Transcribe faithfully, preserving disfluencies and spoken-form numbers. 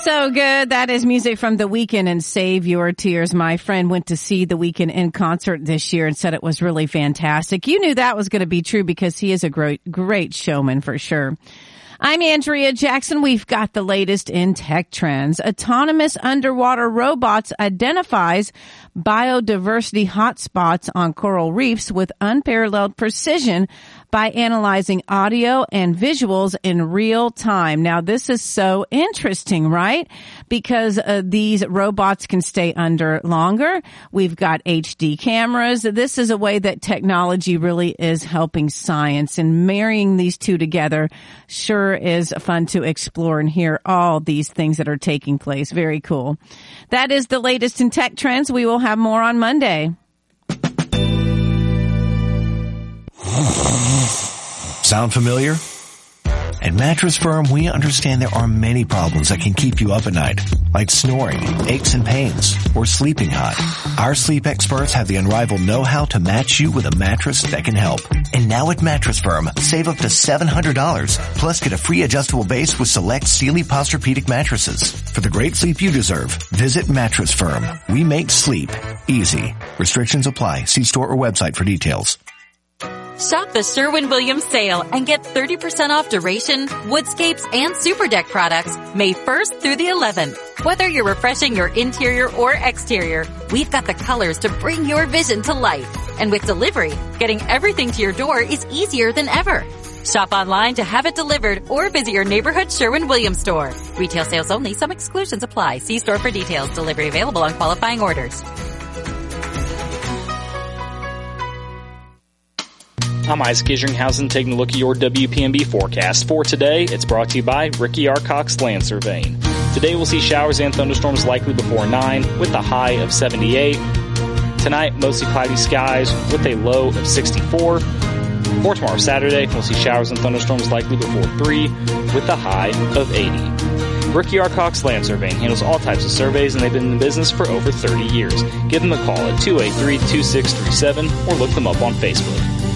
So good. That is music from The Weeknd and Save Your Tears. My friend went to see The Weeknd in concert this year and said it was really fantastic. You knew that was going to be true because he is a great, great showman for sure. I'm Andrea Jackson. We've got the latest in tech trends. Autonomous underwater robots identifies biodiversity hotspots on coral reefs with unparalleled precision by analyzing audio and visuals in real time. Now, this is so interesting, right? Because uh, these robots can stay under longer. We've got H D cameras. This is a way that technology really is helping science, and marrying these two together sure is fun to explore and hear all these things that are taking place. Very cool. That is the latest in tech trends. We will have more on Monday. Sound familiar? At Mattress Firm, we understand there are many problems that can keep you up at night, like snoring, aches and pains, or sleeping hot. Our sleep experts have the unrivaled know-how to match you with a mattress that can help. And now at Mattress Firm, save up to seven hundred dollars, plus get a free adjustable base with select Sealy Posturepedic mattresses. For the great sleep you deserve, visit Mattress Firm. We make sleep easy. Restrictions apply. See store or website for details. Shop the Sherwin-Williams sale and get thirty percent off Duration, Woodscapes, and Super Deck products May first through the eleventh. Whether you're refreshing your interior or exterior, we've got the colors to bring your vision to life. And with delivery, getting everything to your door is easier than ever. Shop online to have it delivered or visit your neighborhood Sherwin-Williams store. Retail sales only. Some exclusions apply. See store for details. Delivery available on qualifying orders. I'm Isaac Isringhausen, taking a look at your W P M B forecast. For today, it's brought to you by Ricky R. Cox Land Surveying. Today we'll see showers and thunderstorms likely before nine with a high of seventy-eight. Tonight, mostly cloudy skies with a low of sixty-four. For tomorrow, Saturday, we'll see showers and thunderstorms likely before three with a high of eighty. Ricky R. Cox Land Surveying handles all types of surveys, and they've been in the business for over thirty years. Give them a call at two eight three, two six three seven or look them up on Facebook.